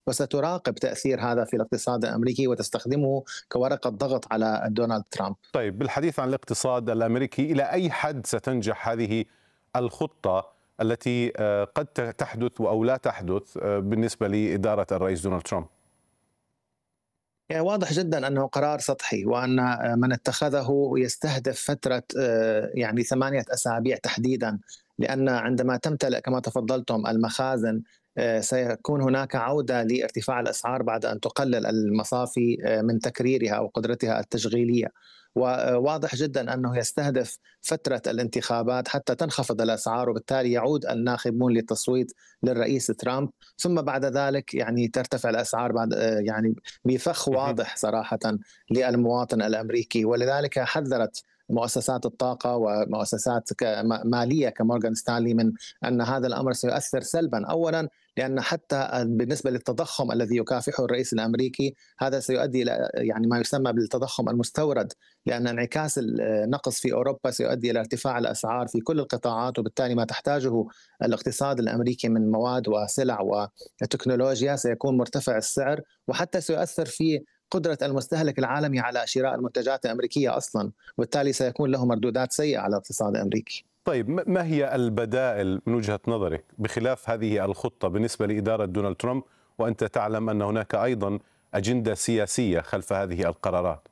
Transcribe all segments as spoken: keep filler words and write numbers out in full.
وستراقب تأثير هذا في الاقتصاد الأمريكي وتستخدمه كورقة ضغط على دونالد ترامب. طيب، بالحديث عن الاقتصاد الأمريكي، إلى أي حد ستنجح هذه الخطة التي قد تحدث أو لا تحدث بالنسبة لإدارة الرئيس دونالد ترامب؟ يعني واضح جدا أنه قرار سطحي، وأن من اتخذه يستهدف فترة يعني ثمانية أسابيع تحديدا، لأن عندما تمتلئ كما تفضلتم المخازن سيكون هناك عودة لارتفاع الأسعار بعد أن تقلل المصافي من تكريرها أو قدرتها التشغيلية. وواضح جدا أنه يستهدف فترة الانتخابات حتى تنخفض الأسعار، وبالتالي يعود الناخبون للتصويت للرئيس ترامب، ثم بعد ذلك يعني ترتفع الأسعار بعد يعني بفخ واضح صراحة للمواطن الأمريكي. ولذلك حذرت مؤسسات الطاقة ومؤسسات مالية كمورغان ستانلي من أن هذا الأمر سيؤثر سلبا، أولا لأن حتى بالنسبة للتضخم الذي يكافحه الرئيس الأمريكي هذا سيؤدي إلى يعني ما يسمى بالتضخم المستورد، لأن انعكاس النقص في أوروبا سيؤدي إلى ارتفاع الأسعار في كل القطاعات، وبالتالي ما تحتاجه الاقتصاد الأمريكي من مواد وسلع وتكنولوجيا سيكون مرتفع السعر، وحتى سيؤثر في قدرة المستهلك العالمي على شراء المنتجات الأمريكية أصلا، وبالتالي سيكون له مردودات سيئة على الاقتصاد الأمريكي. طيب، ما هي البدائل من وجهة نظرك بخلاف هذه الخطة بالنسبة لإدارة دونالد ترامب، وأنت تعلم أن هناك أيضا أجندة سياسية خلف هذه القرارات؟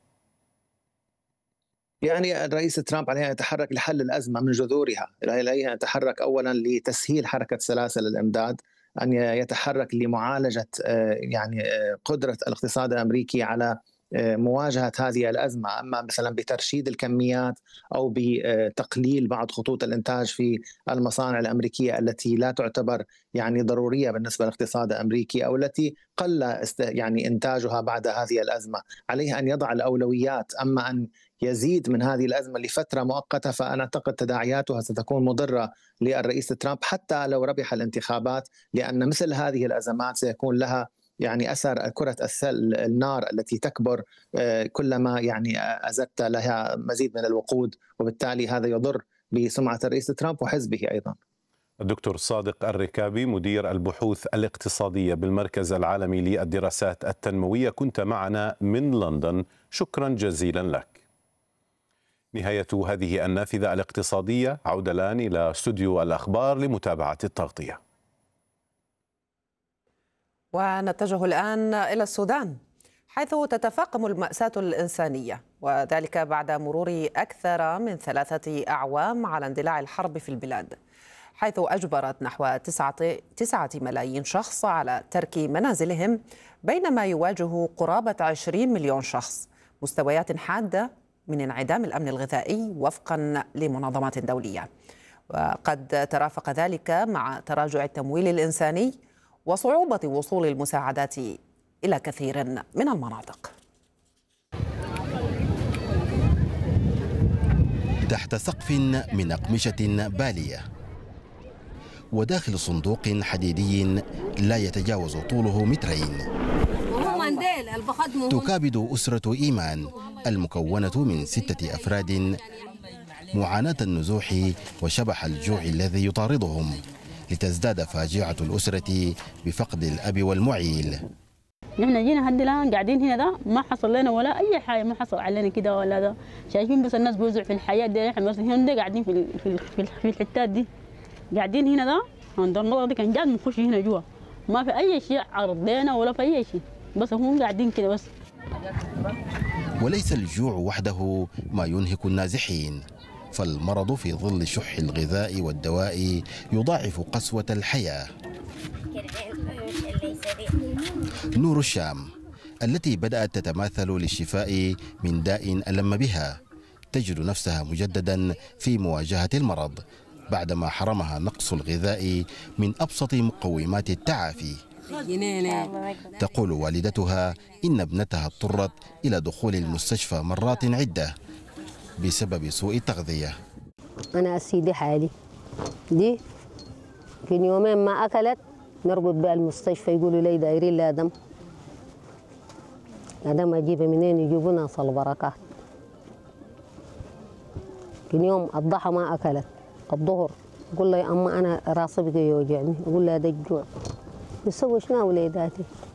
يعني الرئيس ترامب عليه أن يتحرك لحل الأزمة من جذورها، عليه أن يتحرك أولا لتسهيل حركة سلاسل الإمداد، أن يتحرك لمعالجة يعني قدرة الاقتصاد الأمريكي على مواجهة هذه الأزمة، أما مثلا بترشيد الكميات أو بتقليل بعض خطوط الإنتاج في المصانع الأمريكية التي لا تعتبر يعني ضرورية بالنسبة للاقتصاد الأمريكي أو التي قل يعني إنتاجها بعد هذه الأزمة. عليه أن يضع الأولويات، أما أن يزيد من هذه الأزمة لفترة مؤقتة فأنا أعتقد تداعياتها ستكون مضرة للرئيس ترامب حتى لو ربح الانتخابات، لأن مثل هذه الأزمات سيكون لها يعني أثر كرة النار التي تكبر كلما يعني أزدت لها مزيد من الوقود، وبالتالي هذا يضر بسمعة الرئيس ترامب وحزبه أيضا. الدكتور صادق الركابي، مدير البحوث الاقتصادية بالمركز العالمي للدراسات التنموية، كنت معنا من لندن، شكرا جزيلا لك. نهاية هذه النافذة الاقتصادية، عودة الآن إلى استوديو الأخبار لمتابعة التغطية. ونتجه الآن إلى السودان، حيث تتفاقم المأساة الإنسانية، وذلك بعد مرور أكثر من ثلاثة أعوام على اندلاع الحرب في البلاد، حيث أجبرت نحو تسعة, تسعة ملايين شخص على ترك منازلهم، بينما يواجه قرابة عشرين مليون شخص مستويات حادة من انعدام الأمن الغذائي وفقا لمنظمات دولية. وقد ترافق ذلك مع تراجع التمويل الإنساني وصعوبة وصول المساعدات إلى كثير من المناطق. تحت سقف من أقمشة بالية وداخل صندوق حديدي لا يتجاوز طوله مترين، تكابد أسرة إيمان المكونة من ستة أفراد معاناة النزوح وشبح الجوع الذي يطاردهم، لتزداد فاجعة الأسرة بفقد الأب والمعيل. نحن جينا هدي الآن قاعدين هنا، ده ما حصل لنا ولا أي حاجة، ما حصل علينا كده ولا ده، شايفين بس الناس بيوزعوا في الحياة دي، احنا بس هنا قاعدين في في في الحتات دي، قاعدين هنا ده عند المنطقة دي، كان جاد بنخش هنا جوا، ما في أي شيء عرضنا ولا في أي شيء، بس هم قاعدين كده بس. وليس الجوع وحده ما ينهك النازحين، فالمرض في ظل شح الغذاء والدواء يضاعف قسوة الحياة. نور الشام التي بدأت تتماثل للشفاء من داء ألم بها، تجد نفسها مجددا في مواجهة المرض بعدما حرمها نقص الغذاء من أبسط مقومات التعافي. تقول والدتها إن ابنتها اضطرت إلى دخول المستشفى مرات عدة بسبب سوء التغذية. أنا أسيدي حالي دي في يومين ما أكلت، نرقد بها المستشفى يقولوا لي دايرين لا دم، لا دم أجيبها منين؟ يجيبوا ناس البركات. في يوم الضحى ما أكلت، الظهر أقول لها يا أما أنا راسي بقى يوجعني، أقول لها ده الجوع، نسوي شنو وليداتي؟